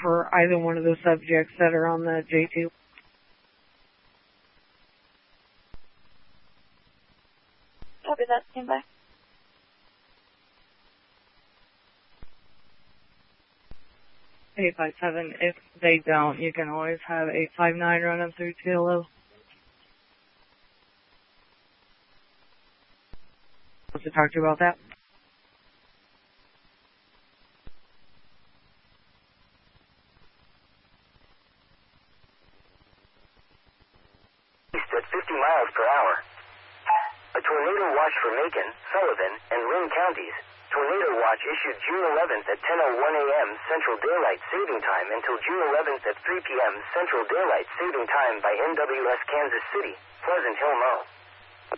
for either one of the subjects that are on the J2. Copy that. Stand by. Eight by 7. If they don't, you can always have 859 run them through TLO. To talk to you about that. East at 50 miles per hour. A tornado watch for Macon, Sullivan, and Lynn counties. Tornado watch issued June 11th at 10:01 a.m. Central Daylight Saving Time until June 11th at 3 p.m. Central Daylight Saving Time by NWS Kansas City, Pleasant Hill, Mo.